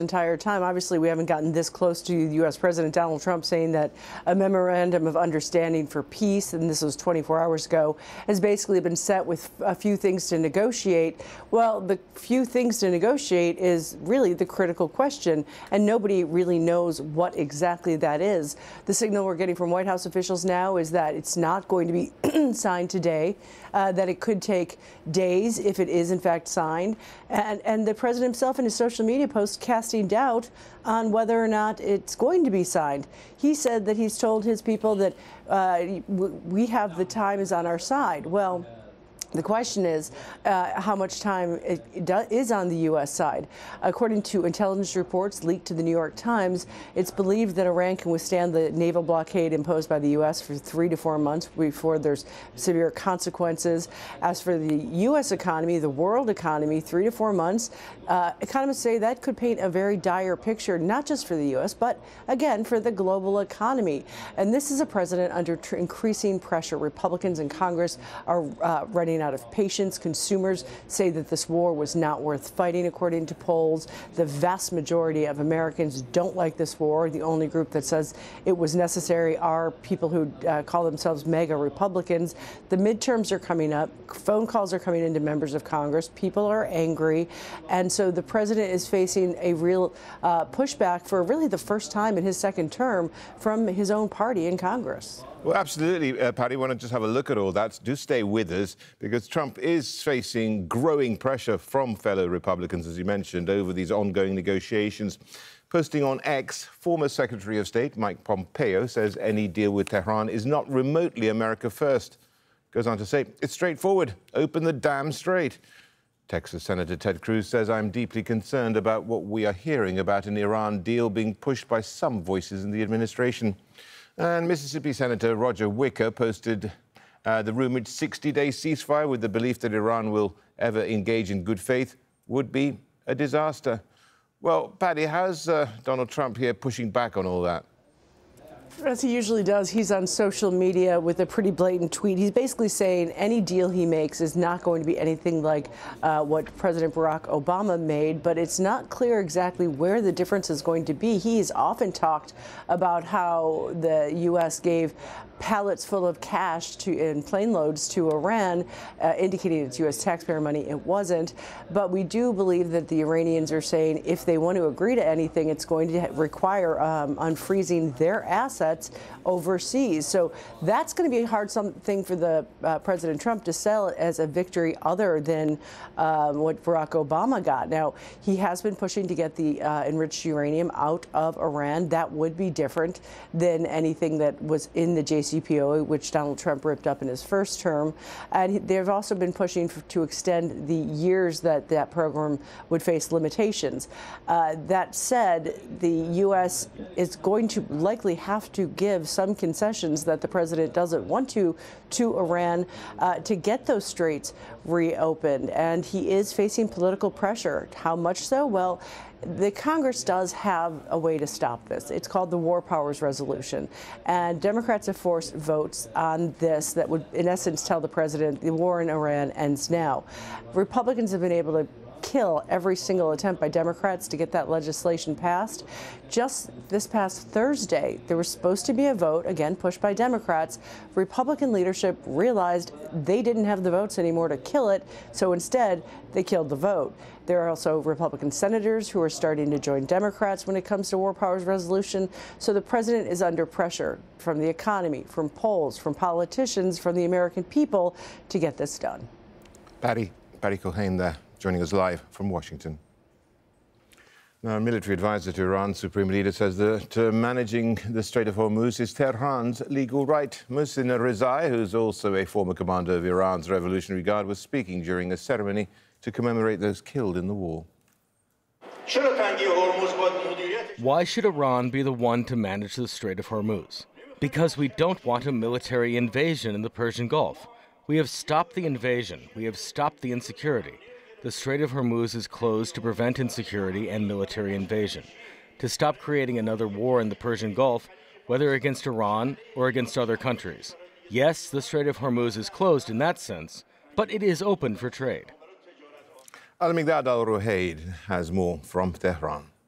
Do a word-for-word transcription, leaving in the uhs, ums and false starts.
entire time. Obviously, we haven't gotten this close to U S President Donald Trump saying that a memorandum of understanding for peace, and this was twenty-four hours ago, has basically been set with a few things to negotiate. Well, the few things to negotiate is really the critical question, and nobody really knows what exactly that is. The signal we're getting from White House officials now is that it's not going to be signed today, uh, that it could take days if it is in fact signed, and, and the president himself in his social media post cast doubt on whether or not it's going to be signed. He said that he's told his people that uh, we have the time is on our side. Well, the question is uh, how much time it is on the U S side. According to intelligence reports leaked to the New York Times, it's believed that Iran can withstand the naval blockade imposed by the U S for three to four months before there's severe consequences. As for the U S economy, the world economy, three to four months, uh, economists say that could paint a very dire picture, not just for the U S, but again, for the global economy. And this is a president under tr- increasing pressure. Republicans in Congress are uh, running out of patience. Consumers say that this war was not worth fighting, according to polls. The vast majority of Americans don't like this war. The only group that says it was necessary are people who uh, call themselves MAGA Republicans. The midterms are coming up. Phone calls are coming into members of Congress. People are angry. And so the president is facing a real uh, pushback for really the first time in his second term from his own party in Congress. Well, absolutely, uh, Patty. I want to just have a look at all that. Do stay with us, because Trump is facing growing pressure from fellow Republicans, as you mentioned, over these ongoing negotiations. Posting on X, former Secretary of State Mike Pompeo says any deal with Tehran is not remotely America first. Goes on to say, it's straightforward. Open the damn strait. Texas Senator Ted Cruz says, I'm deeply concerned about what we are hearing about an Iran deal being pushed by some voices in the administration. And Mississippi Senator Roger Wicker posted uh, the rumored sixty-day ceasefire with the belief that Iran will ever engage in good faith would be a disaster. Well, Paddy, how's uh, Donald Trump here pushing back on all that? As he usually does, he's on social media with a pretty blatant tweet. He's basically saying any deal he makes is not going to be anything like uh, what President Barack Obama made, but it's not clear exactly where the difference is going to be. He has often talked about how the U S gave pallets full of cash to in plane loads to Iran, uh, indicating it's U S taxpayer money. It wasn't. But we do believe that the Iranians are saying if they want to agree to anything, it's going to require um, unfreezing their assets overseas. So that's going to be a hard something for the uh, President Trump to sell as a victory other than um, what Barack Obama got. Now, he has been pushing to get the uh, enriched uranium out of Iran. That would be different than anything that was in the J C P O A, which Donald Trump ripped up in his first term. And they've also been pushing for, to extend the years that that program would face limitations. Uh, that said, the U S is going to likely have to give some concessions that the president doesn't want to to Iran uh, to get those straits reopened. And he is facing political pressure. How much so? Well, the Congress does have a way to stop this. It's called the War Powers Resolution. And Democrats have forced votes on this that would, in essence, tell the president the war in Iran ends now. Republicans have been able to kill every single attempt by Democrats to get that legislation passed. Just this past Thursday, there was supposed to be a vote, again pushed by Democrats. Republican leadership realized they didn't have the votes anymore to kill it, so instead they killed the vote. There are also Republican senators who are starting to join Democrats when it comes to War Powers Resolution. So the president is under pressure from the economy, from polls, from politicians, from the American people to get this done. Patty, Patty Culhane there, joining us live from Washington. Now, a military advisor to Iran's supreme leader says that uh, managing the Strait of Hormuz is Tehran's legal right. Mohsen Rezai, who's also a former commander of Iran's Revolutionary Guard, was speaking during a ceremony to commemorate those killed in the war. Why should Iran be the one to manage the Strait of Hormuz? Because we don't want a military invasion in the Persian Gulf. We have stopped the invasion. We have stopped the insecurity. The Strait of Hormuz is closed to prevent insecurity and military invasion, to stop creating another war in the Persian Gulf, whether against Iran or against other countries. Yes, the Strait of Hormuz is closed in that sense, but it is open for trade. Al-Migdad Al-Ruhayd has more from Tehran.